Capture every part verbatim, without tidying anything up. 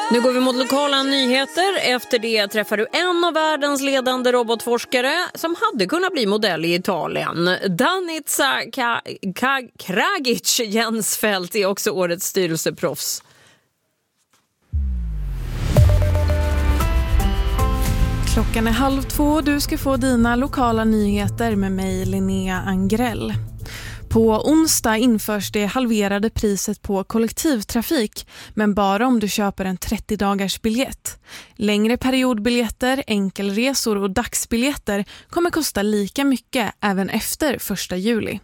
Nu går vi mot lokala nyheter. Efter det träffar du en av världens ledande robotforskare som hade kunnat bli modell i Italien. Danica Kragic Jensfeldt är också årets styrelseproffs. Klockan är halv två. Du ska få dina lokala nyheter med mig, Linnea Angrell. På onsdag införs det halverade priset på kollektivtrafik, men bara om du köper en trettio dagars biljett. Längre periodbiljetter, enkelresor och dagsbiljetter kommer kosta lika mycket även efter första juli.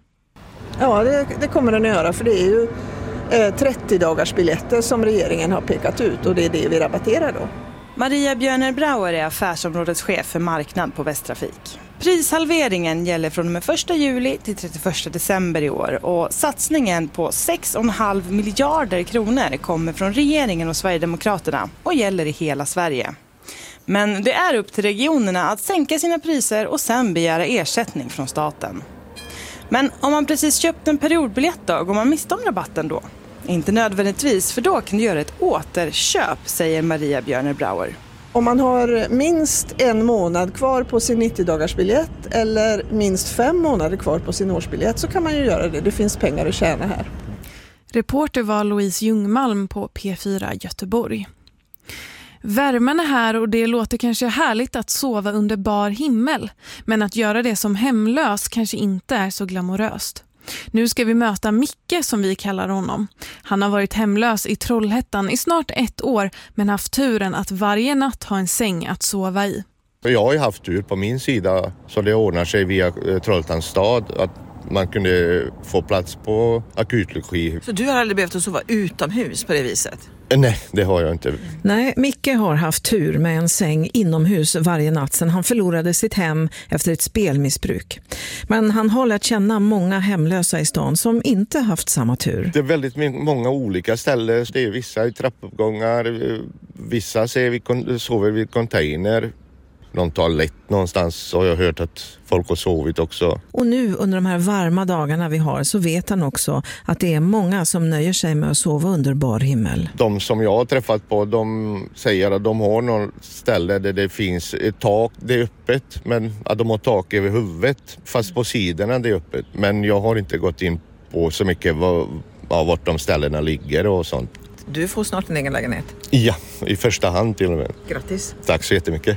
Ja, det, det kommer den att göra, för det är ju eh, trettio dagars biljetter som regeringen har pekat ut, och det är det vi rabatterar då. Maria Björner Brauer är affärsområdeschef för marknad på Västtrafik. Prishalveringen gäller från och med första juli till trettioförsta december i år, och satsningen på sex komma fem miljarder kronor kommer från regeringen och Sverigedemokraterna och gäller i hela Sverige. Men det är upp till regionerna att sänka sina priser och sen begära ersättning från staten. Men om man precis köpt en periodbiljett då, går man miste om rabatten då? Inte nödvändigtvis, för då kan du göra ett återköp, säger Maria Björner Brauer. Om man har minst en månad kvar på sin nittio dagars biljett eller minst fem månader kvar på sin årsbiljett så kan man ju göra det. Det finns pengar att tjäna här. Reporter var Louise Ljungmalm på P fyra Göteborg. Värmen är här och det låter kanske härligt att sova under bar himmel, men att göra det som hemlös kanske inte är så glamoröst. Nu ska vi möta Micke, som vi kallar honom. Han har varit hemlös i Trollhättan i snart ett år, men haft turen att varje natt ha en säng att sova i. Jag har ju haft tur på min sida, så det ordnar sig via Trollhättans stad att man kunde få plats på akutlogi. Så du har aldrig behövt att sova utomhus på det viset? Nej, det har jag inte. Nej, Micke har haft tur med en säng inomhus varje natt sedan han förlorade sitt hem efter ett spelmissbruk. Men han har lärt känna många hemlösa i stan som inte haft samma tur. Det är väldigt många olika ställen. Det är vissa i trappuppgångar, vissa sover vid container. Någon toalett någonstans, har jag hört att folk har sovit också. Och nu under de här varma dagarna vi har så vet han också att det är många som nöjer sig med att sova under bar himmel. De som jag har träffat på, de säger att de har någon ställe där det finns ett tak, det är öppet, men att de har tak över huvudet, fast på sidorna det är öppet. Men jag har inte gått in på så mycket vad, ja, vart de ställena ligger och sånt. Du får snart en egen lägenhet. Ja, i första hand till och med. Grattis. Tack så jättemycket.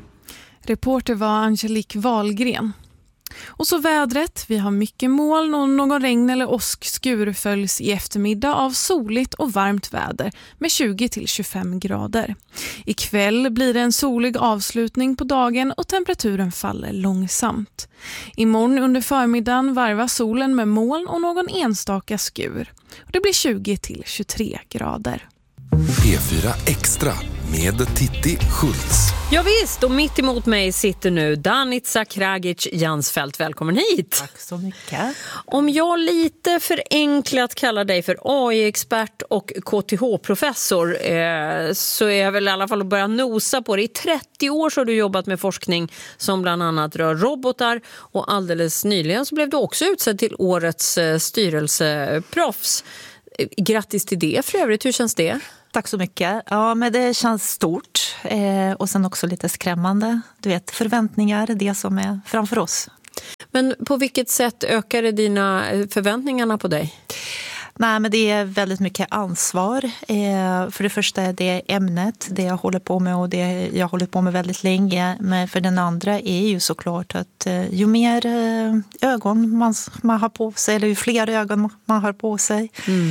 Reporter var Angelique Wahlgren. Och så vädret. Vi har mycket moln och någon regn eller åskskur följs i eftermiddag av soligt och varmt väder med tjugo till tjugofem grader. Ikväll blir det en solig avslutning på dagen och temperaturen faller långsamt. Imorgon under förmiddagen varvar solen med moln och någon enstaka skur. Och det blir tjugo till tjugotre grader. P fyra Extra med Titti Schultz. Ja visst, och mitt emot mig sitter nu Danica Kragic Jensfeldt. Välkommen hit. Tack så mycket. Om jag lite förenklat kallar dig för A I-expert och K T H-professor eh, så är jag väl i alla fall att börja nosa på det. I trettio år så har du jobbat med forskning som bland annat rör robotar, och alldeles nyligen så blev du också utsedd till årets eh, styrelseproffs. Grattis till det för övrigt, hur känns det? Tack så mycket. Ja, men det känns stort eh, och sen också lite skrämmande. Du vet, förväntningar, det som är framför oss. Men på vilket sätt ökar det dina förväntningarna på dig? Nej, men det är väldigt mycket ansvar. Eh, för det första är det ämnet, det jag håller på med och det jag håller på med väldigt länge. Men för den andra är ju såklart att eh, ju mer eh, ögon man, man har på sig, eller ju fler ögon man har på sig, mm.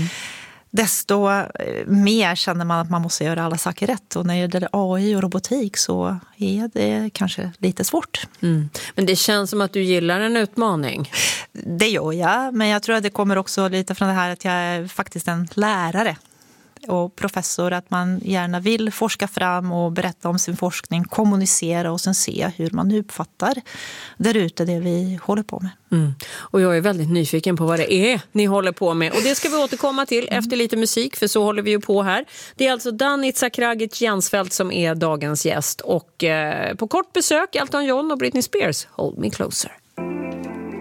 desto mer känner man att man måste göra alla saker rätt. Och när det gäller A I och robotik så är det kanske lite svårt. Mm. Men det känns som att du gillar en utmaning. Det gör jag, men jag tror att det kommer också lite från det här att jag är faktiskt en lärare och professor, att man gärna vill forska fram och berätta om sin forskning, kommunicera och sen se hur man uppfattar där ute det vi håller på med. Mm. Och jag är väldigt nyfiken på vad det är ni håller på med, och det ska vi återkomma till mm. efter lite musik, för så håller vi ju på här. Det är alltså Danica Kragic Jensfeldt som är dagens gäst, och eh, på kort besök Elton John och Britney Spears, Hold Me Closer.